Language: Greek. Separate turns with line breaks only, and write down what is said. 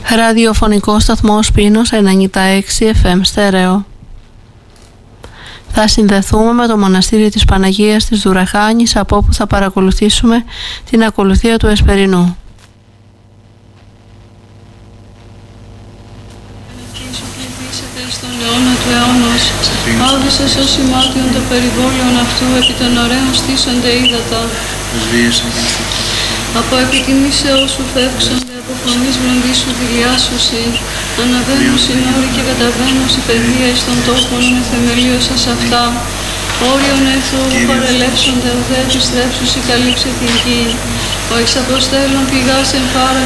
Ραδιοφωνικό σταθμό Πίνος 96 FM στέρεο. Θα συνδεθούμε με το μοναστήρι της Παναγίας της Δουραχάνης, από όπου θα παρακολουθήσουμε την ακολουθία του Εσπερινού.
Στον αιώνα του αιώνος, άδεισες ως ημάτιον το περιβόλιον αυτού, επί των ωραίων στήσονται ύδατα. Από επιτιμήσεως σου φεύξονται, από φωνής βροντής σου δηλιάσουσι, αναβαίνουν συνόροι και καταβαίνουν η παιδεία εις των τόπων, με θεμελίωσας αυτά. Όριον έθωου παρελεύσονται, ουδέ επιστρέψουσι καλύψε την γη. Ο εξ αποστέλων πηγάς εμφάρα